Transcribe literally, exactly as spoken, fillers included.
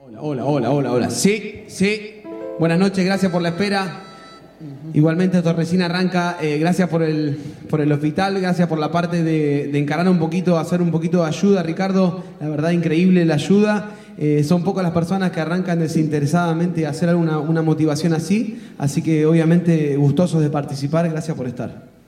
Hola, hola, hola, hola. Sí, sí. Buenas noches, gracias por la espera. Igualmente esto recién arranca. Eh, gracias por el, por el hospital, gracias por la parte de, de encarar un poquito, hacer un poquito de ayuda, Ricardo. La verdad, increíble la ayuda. Eh, son pocas las personas que arrancan desinteresadamente a hacer una, una motivación así. Así que obviamente gustosos de participar. Gracias por estar.